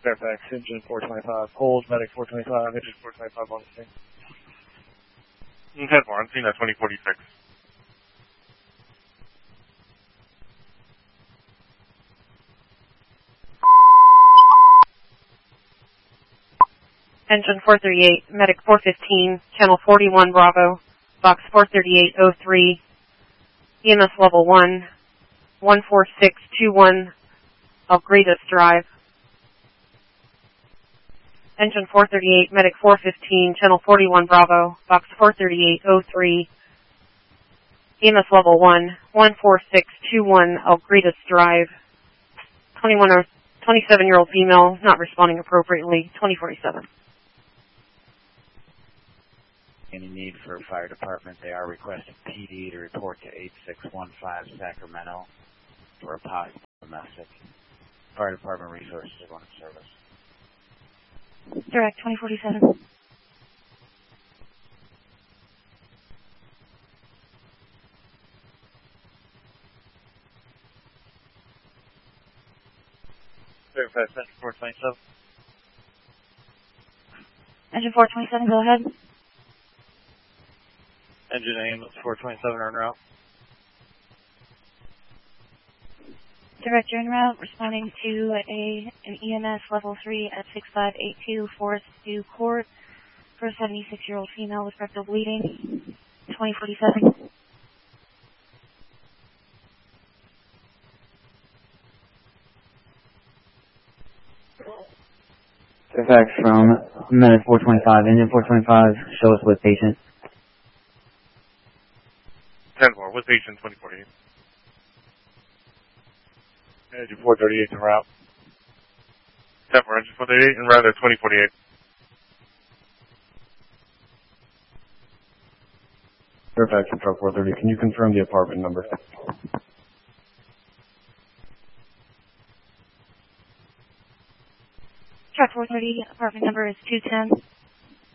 Fairfax, engine 425, hold, medic 425, engine 425 on the scene. 10-4, on scene at 2046. Engine 438, medic 415, channel 41 Bravo, box 43803, EMS level 1, 14621, Algredas Drive. Engine 438, medic 415, channel 41 Bravo, box 43803, EMS level 1, 14621, Algredas Drive. 27-year-old female, not responding appropriately, 2047. Any need for fire department, they are requesting PD to report to 8615 Sacramento for a possible domestic. Fire department resources are going to service. Direct 2047. Fairfax, engine 427. Engine 427, go ahead. Engine ambulance 427 en route. Direct, you're en route, responding to an EMS level 3 at 6582 Forest View Court for a 76-year-old female with rectal bleeding, 2047. Fairfax from medic 425, engine 425, show us with patient. 10-4, with patient 2048. Engine 438 en route. 10-4, engine 438 en route at 2048. Fairfax from truck 430, can you confirm the apartment number? Truck 430, apartment number is 210.